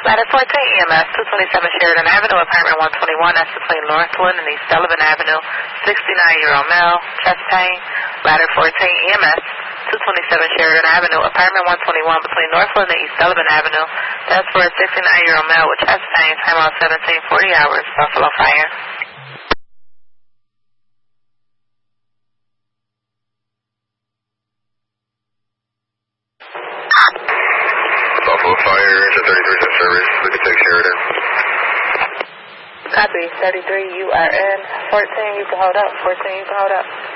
Ladder 14 EMS, 227 Sheridan Avenue, apartment 121. That's between Northland and East Sullivan Avenue. 69-year-old male, chest pain. Ladder 14 EMS, 227 Sheridan Avenue, apartment 121 between Northland and East Sullivan Avenue. That's for a 69-year-old male with chest pain. Time out 1740 hours. Buffalo Fire. Buffalo Fire, engine 33 is service. We can take Sheridan. Copy, 33 URN. 14, you can hold up. 14, you can hold up.